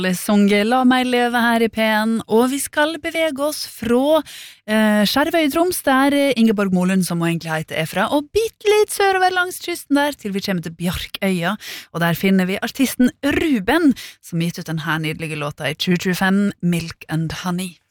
Sunget La meg leve her I P1, og vi skal bevege oss fra Skjervøy i Troms, der Ingeborg Molund, som hun egentlig heter, fra, og bitte litt sørover langs kysten der, til vi kommer til Bjarkøya, og der finner vi artisten Ruben, som gitt ut den her nydelige låta I 2025, Milk and Honey.